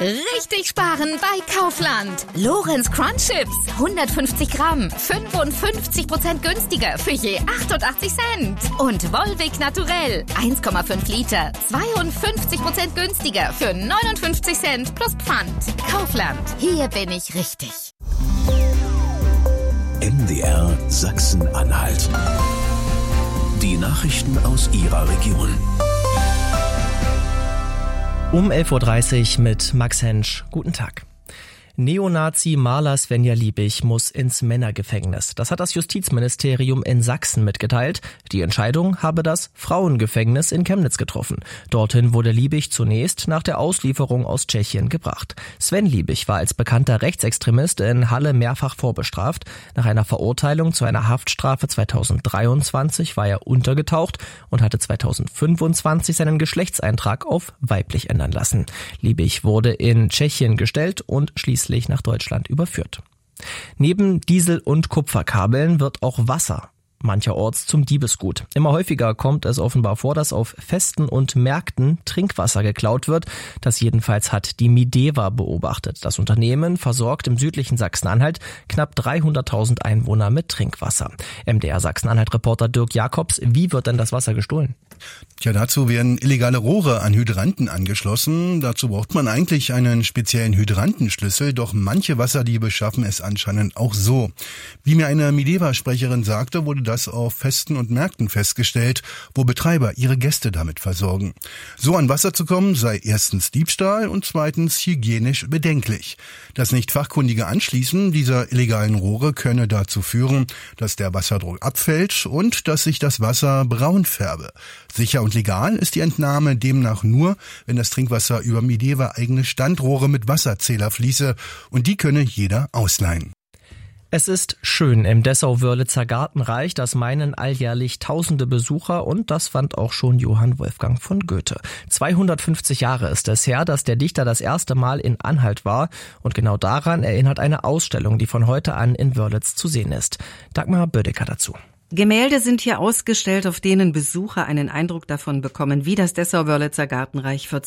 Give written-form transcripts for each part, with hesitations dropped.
Richtig sparen bei Kaufland. Lorenz Crunch Chips, 150 Gramm, 55% günstiger für je 88 Cent. Und Volvic Naturell, 1,5 Liter, 52% günstiger für 59 Cent plus Pfand. Kaufland, hier bin ich richtig. MDR Sachsen-Anhalt. Die Nachrichten aus Ihrer Region. Um 11.30 Uhr mit Max Hensch. Guten Tag. Neonazi-Maler Svenja Liebig muss ins Männergefängnis. Das hat das Justizministerium in Sachsen mitgeteilt. Die Entscheidung habe das Frauengefängnis in Chemnitz getroffen. Dorthin wurde Liebig zunächst nach der Auslieferung aus Tschechien gebracht. Sven Liebig war als bekannter Rechtsextremist in Halle mehrfach vorbestraft. Nach einer Verurteilung zu einer Haftstrafe 2023 war er untergetaucht und hatte 2025 seinen Geschlechtseintrag auf weiblich ändern lassen. Liebig wurde in Tschechien gestellt und schließlich nach Deutschland überführt. Neben Diesel- und Kupferkabeln wird auch Wasser mancherorts zum Diebesgut. Immer häufiger kommt es offenbar vor, dass auf Festen und Märkten Trinkwasser geklaut wird. Das jedenfalls hat die Mideva beobachtet. Das Unternehmen versorgt im südlichen Sachsen-Anhalt knapp 300.000 Einwohner mit Trinkwasser. MDR Sachsen-Anhalt-Reporter Dirk Jakobs, wie wird denn das Wasser gestohlen? Tja, dazu werden illegale Rohre an Hydranten angeschlossen. Dazu braucht man eigentlich einen speziellen Hydrantenschlüssel, doch manche Wasserdiebe schaffen es anscheinend auch so. Wie mir eine Mideva-Sprecherin sagte, wurde das auf Festen und Märkten festgestellt, wo Betreiber ihre Gäste damit versorgen. So an Wasser zu kommen, sei erstens Diebstahl und zweitens hygienisch bedenklich. Das nicht fachkundige Anschließen dieser illegalen Rohre könne dazu führen, dass der Wasserdruck abfällt und dass sich das Wasser braun färbe. Sicher und legal ist die Entnahme demnach nur, wenn das Trinkwasser über Mideva eigene Standrohre mit Wasserzähler fließe und die könne jeder ausleihen. Es ist schön im Dessau-Wörlitzer Gartenreich, das meinen alljährlich tausende Besucher und das fand auch schon Johann Wolfgang von Goethe. 250 Jahre ist es her, dass der Dichter das erste Mal in Anhalt war und genau daran erinnert eine Ausstellung, die von heute an in Wörlitz zu sehen ist. Dagmar Bödecker dazu. Gemälde sind hier ausgestellt, auf denen Besucher einen Eindruck davon bekommen, wie das Dessau-Wörlitzer Gartenreich vor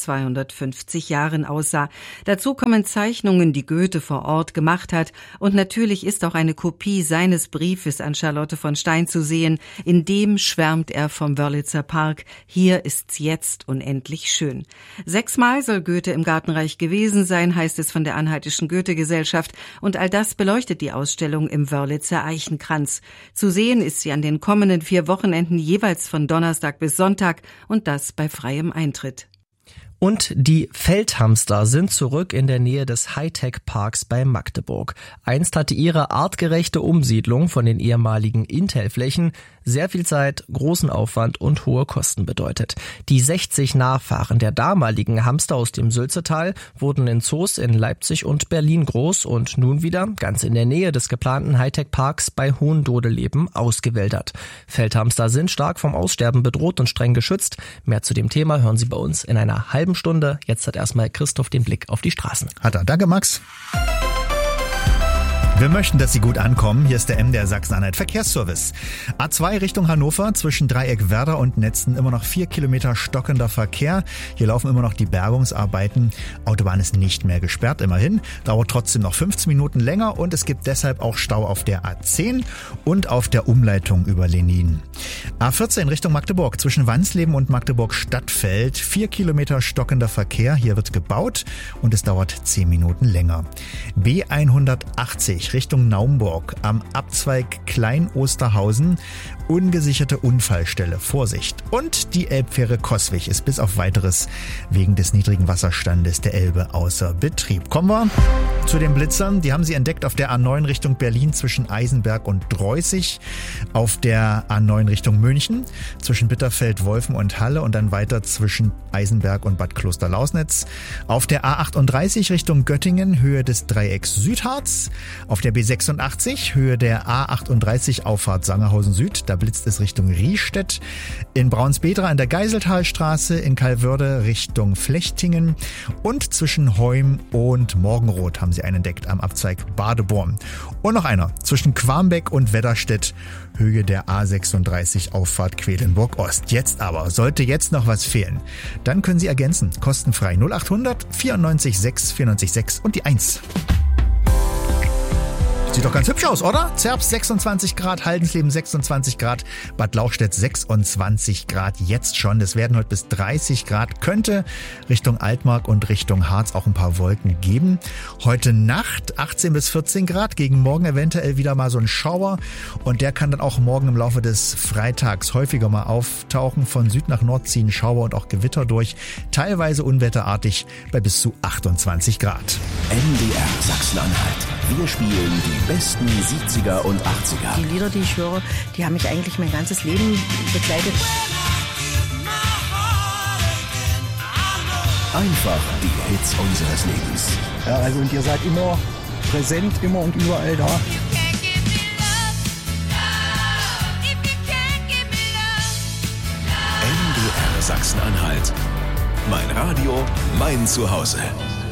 250 Jahren aussah. Dazu kommen Zeichnungen, die Goethe vor Ort gemacht hat. Und natürlich ist auch eine Kopie seines Briefes an Charlotte von Stein zu sehen. In dem schwärmt er vom Wörlitzer Park. Hier ist's jetzt unendlich schön. 6-mal soll Goethe im Gartenreich gewesen sein, heißt es von der Anhaltischen Goethe-Gesellschaft. Und all das beleuchtet die Ausstellung im Wörlitzer Eichenkranz. Zu sehen ist sie an den kommenden 4 Wochenenden jeweils von Donnerstag bis Sonntag und das bei freiem Eintritt. Und die Feldhamster sind zurück in der Nähe des Hightech-Parks bei Magdeburg. Einst hatte ihre artgerechte Umsiedlung von den ehemaligen Intel-Flächen sehr viel Zeit, großen Aufwand und hohe Kosten bedeutet. Die 60 Nachfahren der damaligen Hamster aus dem Sülzetal wurden in Zoos in Leipzig und Berlin groß und nun wieder ganz in der Nähe des geplanten Hightech-Parks bei Hohendodeleben ausgewildert. Feldhamster sind stark vom Aussterben bedroht und streng geschützt. Mehr zu dem Thema hören Sie bei uns in einer halben Stunde. Jetzt hat erstmal Christoph den Blick auf die Straßen. Hat er. Danke, Max. Wir möchten, dass Sie gut ankommen. Hier ist der MDR Sachsen-Anhalt Verkehrsservice. A2 Richtung Hannover, zwischen Dreieck Werder und Netzen immer noch 4 Kilometer stockender Verkehr. Hier laufen immer noch die Bergungsarbeiten. Autobahn ist nicht mehr gesperrt, immerhin. Dauert trotzdem noch 15 Minuten länger und es gibt deshalb auch Stau auf der A10 und auf der Umleitung über Lenin. A14 Richtung Magdeburg, zwischen Wansleben und Magdeburg Stadtfeld. 4 Kilometer stockender Verkehr. Hier wird gebaut und es dauert 10 Minuten länger. B180 Richtung Naumburg am Abzweig Klein-Osterhausen. Ungesicherte Unfallstelle. Vorsicht. Und die Elbfähre Coswig ist bis auf Weiteres wegen des niedrigen Wasserstandes der Elbe außer Betrieb. Kommen wir zu den Blitzern. Die haben sie entdeckt auf der A9 Richtung Berlin zwischen Eisenberg und Dreußig. Auf der A9 Richtung München zwischen Bitterfeld, Wolfen und Halle und dann weiter zwischen Eisenberg und Bad Klosterlausnitz. Auf der A38 Richtung Göttingen Höhe des Dreiecks Südharz. Auf der B86, Höhe der A38 Auffahrt Sangerhausen Süd, da blitzt es Richtung Riestedt. In Braunsbedra an der Geiseltalstraße, in Calvörde Richtung Flechtingen und zwischen Heum und Morgenroth haben Sie einen entdeckt am Abzweig Badeborn. Und noch einer zwischen Quambeck und Wedderstedt, Höhe der A36 Auffahrt Quedlinburg Ost. Jetzt aber, sollte jetzt noch was fehlen, dann können Sie ergänzen, kostenfrei 0800 94 6 94 6 und die 1. Sieht doch ganz hübsch aus, oder? Zerbst 26 Grad, Haldensleben 26 Grad, Bad Lauchstädt 26 Grad jetzt schon. Es werden heute bis 30 Grad. Könnte Richtung Altmark und Richtung Harz auch ein paar Wolken geben. Heute Nacht 18 bis 14 Grad, gegen morgen eventuell wieder mal so ein Schauer. Und der kann dann auch morgen im Laufe des Freitags häufiger mal auftauchen. Von Süd nach Nord ziehen Schauer und auch Gewitter durch. Teilweise unwetterartig bei bis zu 28 Grad. NDR Sachsen-Anhalt. Wir spielen die besten 70er und 80er. Die Lieder, die ich höre, die haben mich eigentlich mein ganzes Leben begleitet. Einfach die Hits unseres Lebens. Ja, also und ihr seid immer präsent, immer und überall da. NDR Sachsen-Anhalt. Mein Radio, mein Zuhause.